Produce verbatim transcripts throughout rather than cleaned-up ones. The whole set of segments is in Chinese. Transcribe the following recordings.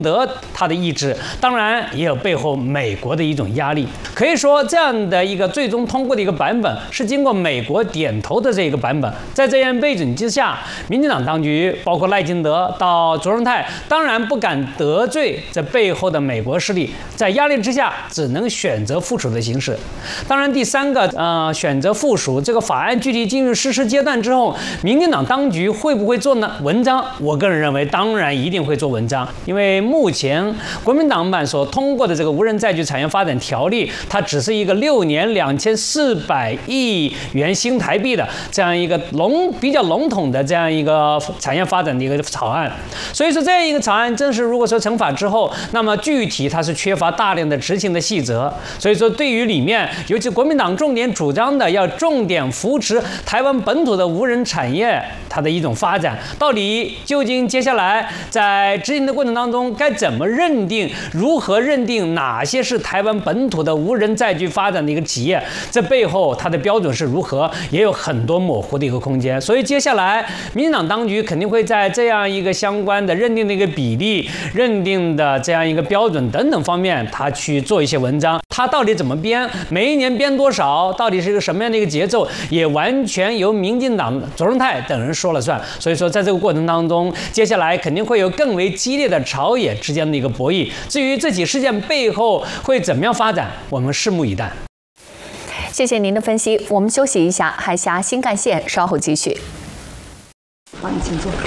德他的意志，当然也有背后美国的一种压力。可以说，这样的一个最终通过的一个版本是经过美国点头的这个版本。在这样背景之下，民进党当局包括赖清德到卓荣泰，当然不敢得罪这背后的美国势力，在压力之下，只能选择附属的形式。当然，第三个呃选择附属这个法案具体进入实施阶段之后，民进党当局会不会做呢文章？我个人认为，当然一定会做文章，因为目前国民党版所通过的这个无人载具产业发展条例，它只是一个六年两千四百亿元新台币的这样一个笼比较笼统的这样一个产业发展的一个草案。所以说，这样一个草案正式如果说成法之后，那么具体它是缺乏大量的执行的细则。所以说，对于里面尤其国民党重点主张的要重点扶持台湾本土的无人产业，它的一种发展，到底究竟接下来在执行的过程当中该怎么认定？如何认定哪些是台湾本土的无人载具发展的一个企业？这背后它的标准是如何，也有很多模糊的一个空间。所以接下来，民进党当局肯定会在这样一个相关的认定的一个比例、认定的这样一个标准等等方面，它去做一些文章。它到底怎么编？每一年编多少？到底是一个什么样的一个节奏？也完全由民进党卓荣泰等人说了算。所以说，在这个过程当中，接下来肯定会有更为激烈的朝野之间的一个博弈。至于这起事件背后会怎么样发展，我们拭目以待。 谢谢您的分析，我们休息一下，海峡新干线稍后继续。 好，你请坐。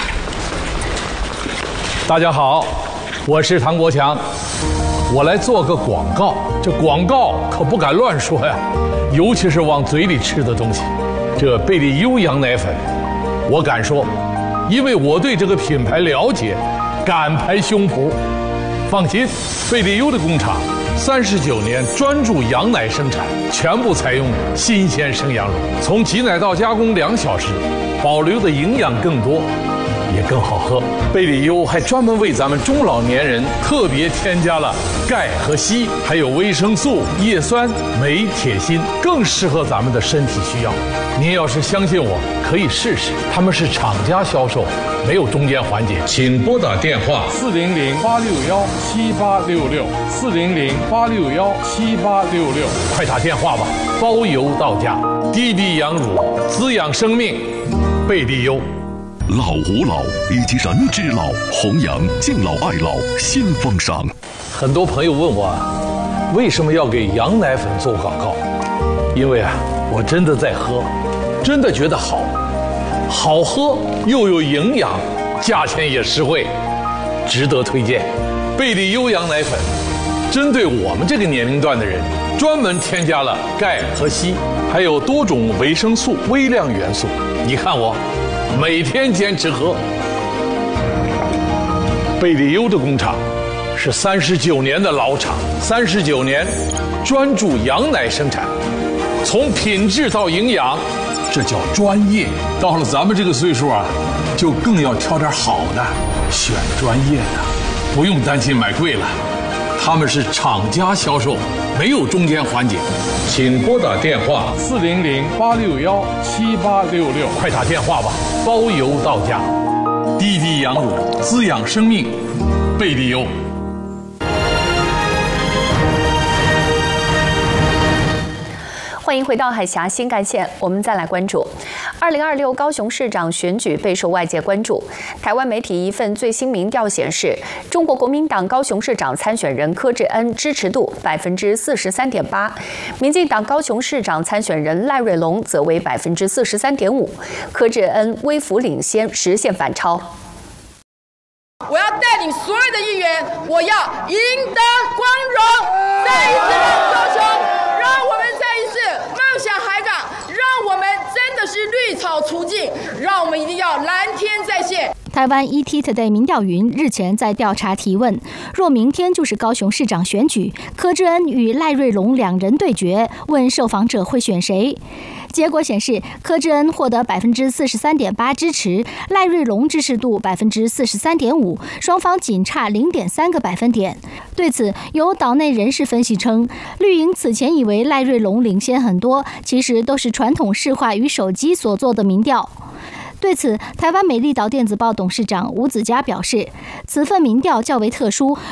大家好，我是唐国强，我来做个广告。这广告可不敢乱说呀，尤其是往嘴里吃的东西。这贝利优羊奶粉，我敢说，因为我对这个品牌了解，敢拍胸脯。放心，贝利优的工厂三十九年专注羊奶生产，全部采用新鲜生羊乳，从挤奶到加工两小时，保留的营养更多，也更好喝。贝利优还专门为咱们中老年人特别添加了钙和硒，还有维生素、叶酸、镁、铁、锌，更适合咱们的身体需要。您要是相信我，可以试试。他们是厂家销售，没有中间环节。请拨打电话四零零八六幺七八六六四零零八六幺七八六六，快打电话吧，包邮到家。低低羊乳，滋养生命，贝利优。 老吾老以及人之老，弘扬敬老爱老新风尚。 很多朋友问我，为什么要给羊奶粉做广告？因为啊，我真的在喝，真的觉得好，好喝又有营养，价钱也实惠，值得推荐。贝利优羊奶粉针对我们这个年龄段的人，专门添加了钙和硒，还有多种维生素、微量元素。你看我每天坚持喝。贝利优的工厂是三十九年的老厂，三十九年专注羊奶生产，从品质到营养，这叫专业。到了咱们这个岁数啊，就更要挑点好的，选专业的，不用担心买贵了。他们是厂家销售，没有中间环节。请拨打电话四零零八六幺七八六六，快打电话吧，包邮到家。低低羊乳，滋养生命，贝利优。 欢迎回到海峡新干线，我们再来关注二零二六高雄市长选举备受外界关注。台湾媒体一份最新民调显示，中国国民党高雄市长参选人柯志恩支持度百分之四十三点八，民进党高雄市长参选人赖瑞隆则为百分之四十三点五，柯志恩微幅领先，实现反超。 我要带领所有的议员，我要赢得光荣，再一次让高雄，让我们再一次梦想海港，让我们真的是绿草除尽，让我们一定要蓝天再现。 台湾 E T Today 民调云日前在调查提问，若明天就是高雄市长选举，柯志恩与赖瑞隆两人对决，问受访者会选谁？结果显示，柯志恩获得百分之四十三点八支持，赖瑞隆支持度百分之四十三点五，双方仅差零点三个百分点。对此，有岛内人士分析称，绿营此前以为赖瑞隆领先很多，其实都是传统市话与手机所做的民调。对此，台湾美丽岛电子报董事长吴子嘉表示，此份民调较为特殊，